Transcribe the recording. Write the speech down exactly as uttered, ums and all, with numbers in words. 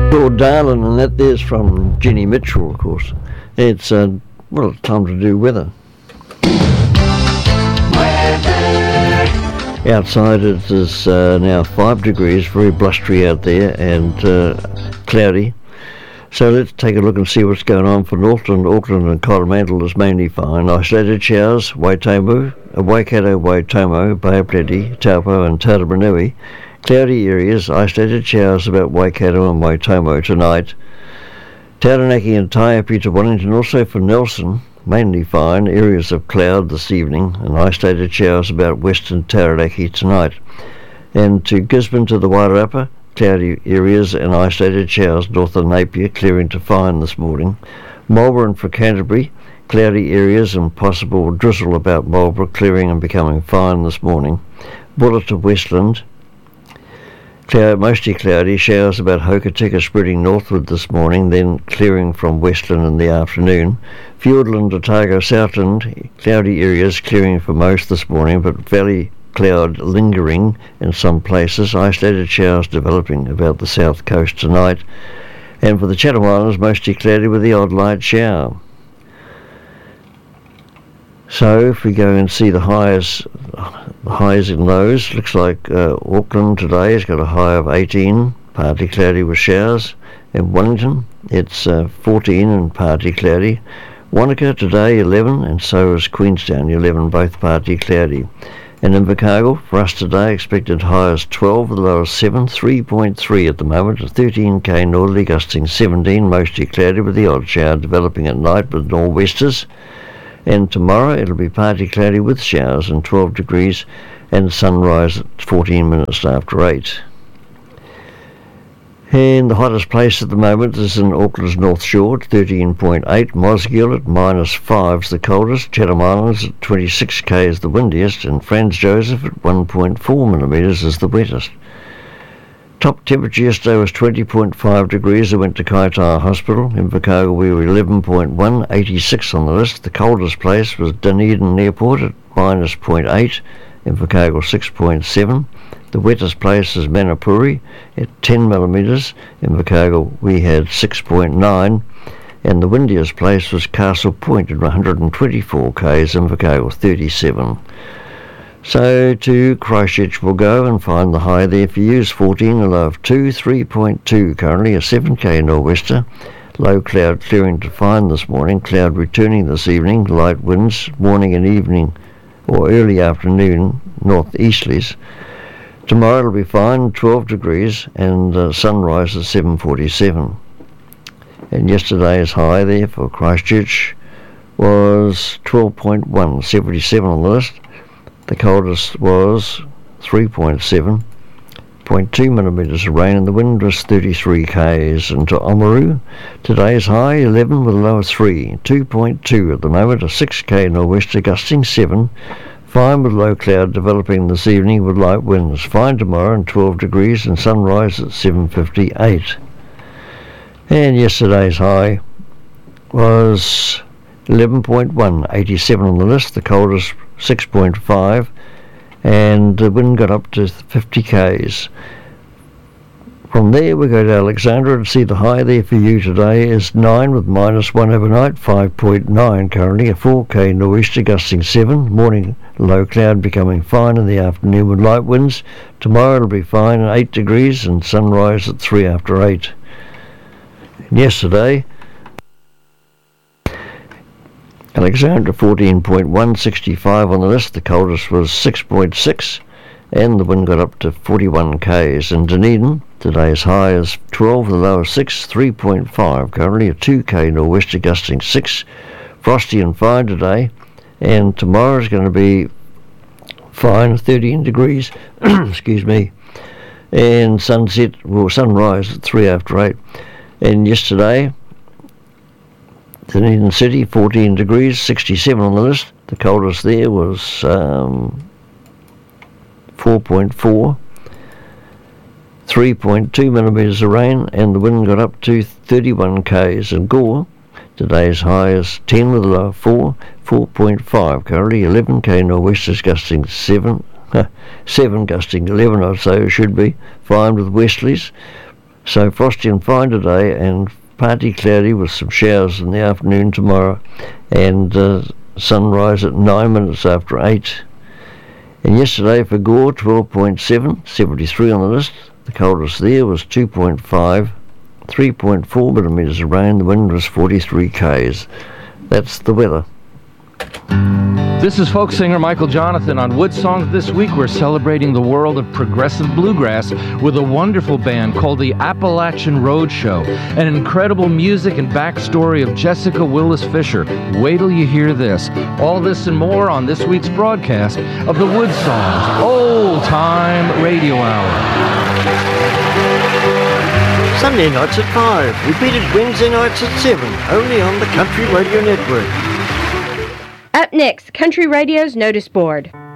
Lord Darlin, and that there's from Jenny Mitchell, of course. It's uh, well, time to do weather. Outside it is uh, now five degrees, very blustery out there and uh, cloudy. So let's take a look and see what's going on for Northland, Auckland and Coromandel is mainly fine. Isolated showers, Waitomo, Waikato, Waitomo, Bay of Plenty, Taupo and Taramanui. Cloudy areas, isolated showers about Waikato and Waitomo tonight. Taranaki and Taiapi to Wellington, also for Nelson, mainly fine, areas of cloud this evening and isolated showers about western Taranaki tonight. And to Gisborne to the Wairarapa, cloudy areas and isolated showers north of Napier, clearing to fine this morning. Marlborough for Canterbury, cloudy areas and possible drizzle about Marlborough, clearing and becoming fine this morning. Buller to Westland, Cloud, mostly cloudy, showers about Hokitika spreading northward this morning, then clearing from Westland in the afternoon. Fiordland, Otago, Southland, cloudy areas clearing for most this morning, but valley cloud lingering in some places. Isolated showers developing about the south coast tonight. And for the Chatham Islands, mostly cloudy with the odd light shower. So if we go and see the highs, the highs and lows, looks like uh, Auckland today has got a high of eighteen, partly cloudy with showers. In Wellington, it's uh, fourteen and partly cloudy. Wanaka today eleven, and so is Queenstown eleven, both partly cloudy. And in Invercargill, for us today, expected high is twelve, the low is seven, three point three at the moment, thirteen K northerly, gusting seventeen, mostly cloudy with the odd shower developing at night with nor'westers. And tomorrow it'll be partly cloudy with showers and twelve degrees and sunrise at fourteen minutes after eight. And the hottest place at the moment is in Auckland's North Shore at thirteen point eight, Mosgiel at minus five is the coldest, Chatham Islands at twenty-six K is the windiest, and Franz Joseph at one point four millimetres is the wettest. Top temperature yesterday was twenty point five degrees. I went to Kaitaia Hospital. In Invercargill we were eleven point one, eighty-six on the list. The coldest place was Dunedin Airport at minus zero point eight, Invercargill six point seven. The wettest place is Manapuri at ten millimetres. In Invercargill we had six point nine. And the windiest place was Castle Point at one hundred twenty-four Ks, Invercargill thirty-seven. So to Christchurch we'll go and find the high there for you is fourteen, a low of two, three point two currently, a seven K nor'wester. Low cloud clearing to fine this morning, cloud returning this evening, light winds, morning and evening or early afternoon, northeasterlies. Tomorrow it'll be fine, twelve degrees, and uh, sunrise at seven forty-seven. And yesterday's high there for Christchurch was twelve point one, seventy-seven on the list. The coldest was three point seven, zero point two millimetres of rain, and the wind was thirty-three Ks. And to Oamaru, today's high eleven with a low of three, two point two at the moment, a six K nor'wester gusting seven, fine with low cloud developing this evening with light winds, fine tomorrow and twelve degrees and sunrise at seven fifty-eight. And yesterday's high was eleven point one, eighty-seven on the list, the coldest six point five, and the wind got up to fifty Ks. From there we go to Alexandra and see the high there for you today is nine with minus one overnight, five point nine currently, a four K nor'easter gusting seven, morning low cloud becoming fine in the afternoon with light winds. Tomorrow it'll be fine at eight degrees and sunrise at three after eight. And yesterday Alexandra fourteen point one, sixty-five on the list, the coldest was six point six, and the wind got up to forty-one Ks. And Dunedin, today's high is twelve, the low is six, three point five currently, a two K nor'wester gusting six, frosty and fine today, and tomorrow is going to be fine, thirteen degrees, excuse me, and sunset, well, sunrise at three after eight. And yesterday, Dunedin City, fourteen degrees, sixty-seven on the list. The coldest there was um, four point four, three point two millimetres of rain, and the wind got up to thirty-one Ks. And Gore, today's high is ten with a low of four, four point five currently, eleven K nor'westers gusting seven, seven gusting eleven I'd say it should be, fine with westerlies. So frosty and fine today, and partly cloudy with some showers in the afternoon tomorrow, and uh, sunrise at nine minutes after eight. And yesterday for Gore, twelve point seven, seventy-three on the list. The coldest there was two point five, three point four millimetres of rain. The wind was forty-three k's. That's the weather. This is folk singer Michael Jonathan. On Wood Songs this week, we're celebrating the world of progressive bluegrass with a wonderful band called the Appalachian Road Show, an incredible music and backstory of Jessica Willis Fisher. Wait till you hear this. All this and more on this week's broadcast of the Wood Songs Old Time Radio Hour. Sunday nights at five, repeated Wednesday nights at seven, only on the Country Radio Network. Up next, Country Radio's Notice Board.